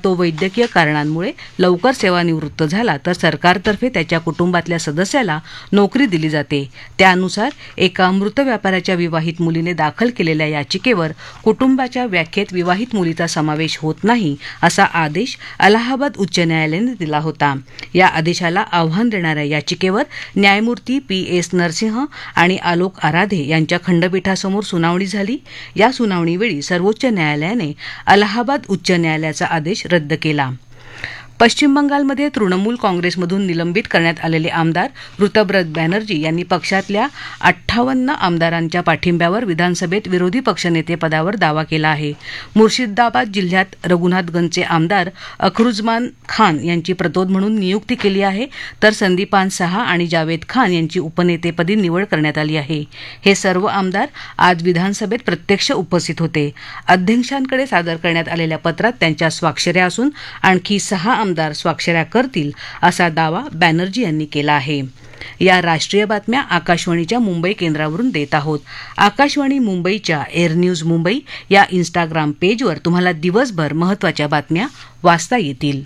तो वैद्यकीय कारणांमुळे लवकर सेवानिवृत्त झाला तर सरकारतर्फे त्याच्या कुटुंबातल्या सदस्याला नोकरी दिली जाते. त्यानुसार एका मृत व्यापाऱ्याच्या विवाहित मुलीने दाखल केलेल्या याचिकेवर कुटुंबाच्या व्याख्येत विवाहित मुलीचा समावेश होत नाही असा आदेश अलाहाबाद उच्च न्यायालयाने दिला होता. या आदेशाला आव्हान देणाऱ्या याचिकेवर न्यायमूर्ती PS नरसिंह आणि आलोक आराधे यांच्या खंडपीठासमोर सुनावणी झाली. या सुनावणीवेळी सर्वोच्च न्यायालयाने अलाहाबाद उच्च न्यायालयाचा आदेश रद्द केला. पश्चिम बंगालमध्ये तृणमूल काँग्रेसमधून निलंबित करण्यात आलेले आमदार ऋतब्रत बॅनर्जी यांनी पक्षातल्या 58 आमदारांच्या पाठिंब्यावर विधानसभेत विरोधी पक्षनेतेपदावर दावा केला आहे. मुर्शिदाबाद जिल्ह्यात रघुनाथगंजचे आमदार अखरुज्मान खान यांची प्रतोद म्हणून नियुक्ती केली आहे, तर संदीपान सहा आणि जावेद खान यांची उपनेतेपदी निवड करण्यात आली आहे. हे सर्व आमदार आज विधानसभेत प्रत्यक्ष उपस्थित होते. अध्यक्षांकडे सादर करण्यात आलेल्या पत्रात त्यांच्या स्वाक्षऱ्या असून आणखी 6 आमदार स्वाक्षऱ्या करतील असा दावा बॅनर्जी यांनी केला आहे. या राष्ट्रीय बातम्या आकाशवाणीच्या मुंबई केंद्रावरून देत आहोत. आकाशवाणी मुंबईच्या एअर न्यूज मुंबई या इंस्टाग्राम पेजवर तुम्हाला दिवसभर महत्त्वाच्या बातम्या वाचता येतील.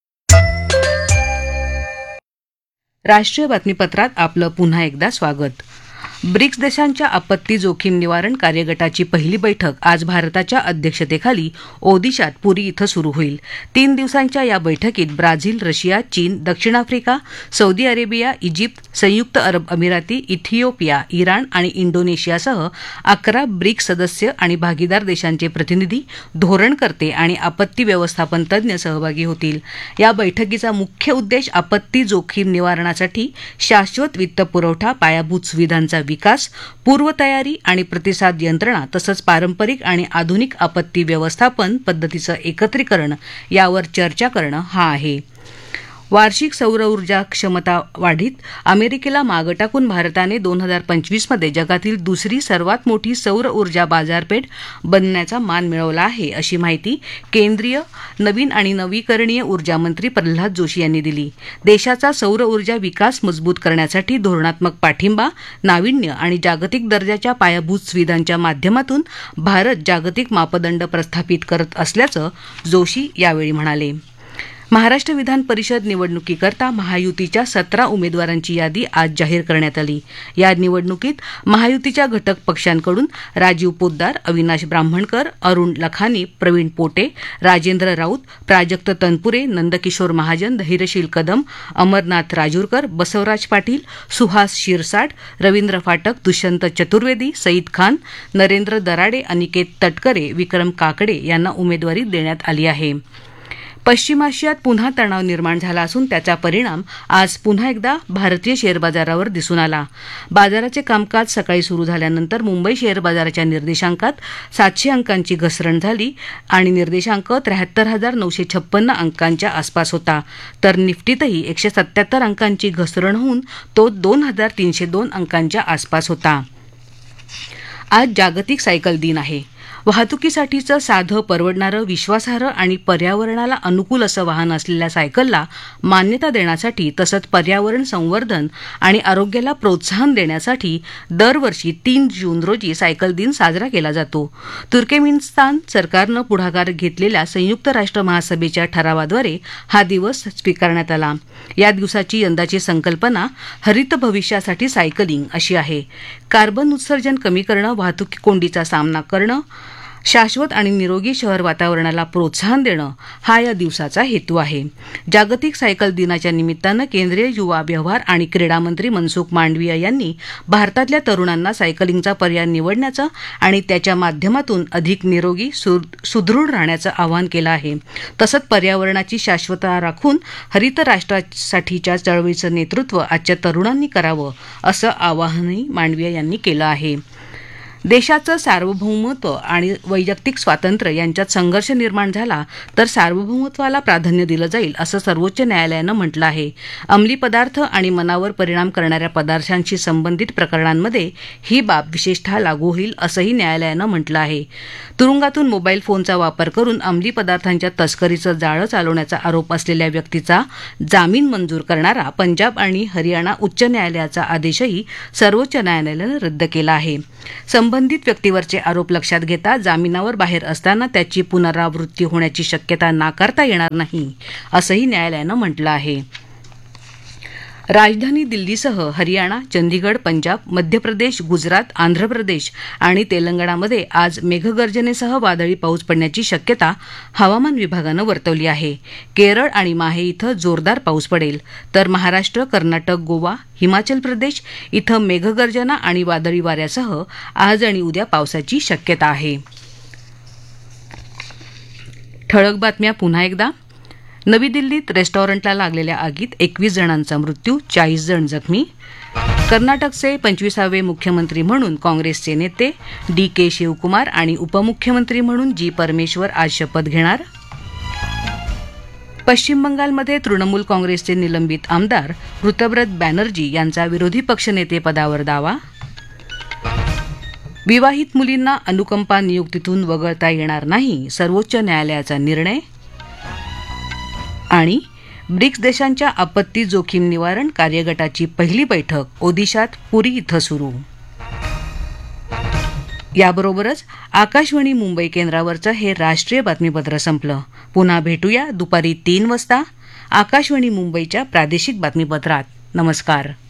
राष्ट्रीय बातमीपत्रात आपलं पुन्हा एकदा स्वागत. ब्रिक्स देशांच्या आपत्ती जोखीम निवारण कार्यगटाची पहिली बैठक आज भारताच्या अध्यक्षतेखाली ओदिशात पुरी इथं सुरू होईल. 3 दिवसांच्या या बैठकीत ब्राझील, रशिया, चीन, दक्षिण आफ्रिका, सौदी अरेबिया, इजिप्त, संयुक्त अरब अमिराती, इथिओपिया, इराण आणि इंडोनेशियासह 11 ब्रिक्स सदस्य आणि भागीदार देशांचे प्रतिनिधी, धोरणकर्ते आणि आपत्ती व्यवस्थापन तज्ज्ञ सहभागी होतील. या बैठकीचा मुख्य उद्देश आपत्ती जोखीम निवारणासाठी शाश्वत वित्तपुरवठा, पायाभूत सुविधांचा विकास, पूर्वतयारी आणि प्रतिसाद यंत्रणा तसंच पारंपरिक आणि आधुनिक आपत्ती व्यवस्थापन पद्धतीचं एकत्रीकरण यावर चर्चा करणं हा आहे. वार्षिक सौर ऊर्जा क्षमता वाढीत अमेरिकेला मागं टाकून भारताने 2025मध्ये जगातील दुसरी सर्वात मोठी सौर ऊर्जा बाजारपेठ बनण्याचा मान मिळवला आहे, अशी माहिती केंद्रीय नवीन आणि नवीकरणीय ऊर्जा मंत्री प्रल्हाद जोशी यांनी दिली. देशाचा सौर ऊर्जा विकास मजबूत करण्यासाठी धोरणात्मक पाठिंबा, नाविन्य आणि जागतिक दर्जाच्या पायाभूत सुविधांच्या माध्यमातून भारत जागतिक मापदंड प्रस्थापित करत असल्याचं जोशी यावेळी म्हणाले. महाराष्ट्र विधान परिषद निवडणुकीकरता महायुतीच्या 17 उमेदवारांची यादी आज जाहीर करण्यात आली. या निवडणुकीत महायुतीच्या घटक पक्षांकडून राजीव पोद्दार, अविनाश ब्राह्मणकर, अरुण लखानी, प्रवीण पोटे, राजेंद्र राऊत, प्राजक्त तनपुरे, नंदकिशोर महाजन, धैर्यशील कदम, अमरनाथ राजूरकर, बसवराज पाटील, सुहास शिरसाट, रवींद्र फाटक, दुष्यंत चतुर्वेदी, सईद खान, नरेंद्र दराडे, अनिकेत तटकरे, विक्रम काकडे यांना उमेदवारी देण्यात आली आहे. पश्चिम आशियात पुन्हा तणाव निर्माण झाला असून त्याचा परिणाम आज पुन्हा एकदा भारतीय शेअर बाजारावर दिसून आला. बाजाराचे कामकाज सकाळी सुरू झाल्यानंतर मुंबई शेअर बाजाराच्या निर्देशांकात 700 अंकांची घसरण झाली आणि निर्देशांक 73,956 अंकांच्या आसपास होता, तर निफ्टीतही 177 अंकांची घसरण होऊन तो 2,302 अंकांच्या आसपास होता. आज जागतिक सायकल दिन आहे. वाहतुकीसाठीचं साधं, परवडणारं, विश्वासार्ह आणि पर्यावरणाला अनुकूल असं वाहन असलेल्या सायकलला मान्यता देण्यासाठी तसंच पर्यावरण संवर्धन आणि आरोग्याला प्रोत्साहन देण्यासाठी दरवर्षी 3 जून रोजी सायकल दिन साजरा केला जातो. तुर्कमेनिस्तान सरकारनं पुढाकार घेतलेल्या संयुक्त राष्ट्र महासभेच्या ठरावाद्वारे हा दिवस स्वीकारण्यात आला. या दिवसाची यंदाची संकल्पना हरित भविष्यासाठी सायकलिंग अशी आहे. कार्बन उत्सर्जन कमी करणं, वाहतूक कोंडीचा सामना करणं, शाश्वत आणि निरोगी शहर वातावरणाला प्रोत्साहन देणं हा या दिवसाचा हेतू आहे. जागतिक सायकल दिनाच्या निमित्तानं केंद्रीय युवा व्यवहार आणि क्रीडा मंत्री मनसुख मांडवीय यांनी भारतातल्या तरुणांना सायकलिंगचा पर्याय निवडण्याचं आणि त्याच्या माध्यमातून अधिक निरोगी, सुदृढ राहण्याचं आवाहन केलं आहे. तसंच पर्यावरणाची शाश्वतता राखून हरित राष्ट्रासाठीच्या चळवळीचं नेतृत्व आजच्या तरुणांनी करावं असं आवाहनही मांडवीय यांनी केलं आहे. देशाचं सार्वभौमत्व आणि वैयक्तिक स्वातंत्र्य यांच्यात संघर्ष निर्माण झाला तर सार्वभौमत्वाला प्राधान्य दिलं जाईल असं सर्वोच्च न्यायालयानं म्हटलं आहे. अंमली पदार्थ आणि मनावर परिणाम करणाऱ्या पदार्थांशी संबंधित प्रकरणांमध्ये ही बाब विशेषतः लागू होईल असंही न्यायालयानं म्हटलं आहे. तुरुंगातून मोबाईल फोनचा वापर करून अंमली पदार्थांच्या तस्करीचं जाळं चालवण्याचा आरोप असलेल्या व्यक्तीचा जामीन मंजूर करणारा पंजाब आणि हरियाणा उच्च न्यायालयाचा आदेशही सर्वोच्च न्यायालयानं रद्द केला आहे. संबंधित व्यक्तीवरचे आरोप लक्षात घेता जामिनावर बाहेर असताना त्याची पुनरावृत्ती होण्याची शक्यता नाकारता येणार नाही असंही न्यायालयानं म्हटलं आहे. राजधानी दिल्लीसह हरियाणा, चंदीगड, पंजाब, मध्य प्रदेश, गुजरात, आंध्र प्रदेश आणि तेलंगणामध्ये आज मेघगर्जनेसह वादळी पाऊस पडण्याची शक्यता हवामान विभागानं वर्तवली आहे. केरळ आणि माहे इथं जोरदार पाऊस पडेल, तर महाराष्ट्र, कर्नाटक, गोवा, हिमाचल प्रदेश इथं मेघगर्जना आणि वादळी वाऱ्यासह आज आणि उद्या पावसाची शक्यता आहे. ठळक बातम्या पुन्हा एकदा. नवी दिल्लीत रेस्टॉरंटला लागलेल्या आगीत 21 जणांचा मृत्यू, 40 जण जखमी. कर्नाटकचे 25वे मुख्यमंत्री म्हणून काँग्रेसचे नेते DK शिवकुमार आणि उपमुख्यमंत्री म्हणून G परमेश्वर आज शपथ घेणार. पश्चिम बंगालमध्ये तृणमूल काँग्रेसचे निलंबित आमदार ऋतव्रत बॅनर्जी यांचा विरोधी पक्षनेतेपदावर दावा. विवाहित मुलींना अनुकंपा नियुक्तीतून वगळता येणार नाही, सर्वोच्च न्यायालयाचा निर्णय. आणि ब्रिक्स देशांच्या आपत्ती जोखीम निवारण कार्यगटाची पहिली बैठक ओदिशात पुरी इथं सुरू. याबरोबरच आकाशवाणी मुंबई केंद्रावरचं हे राष्ट्रीय बातमीपत्र संपलं. पुन्हा भेटूया दुपारी 3 वाजता आकाशवाणी मुंबईच्या प्रादेशिक बातमीपत्रात. नमस्कार.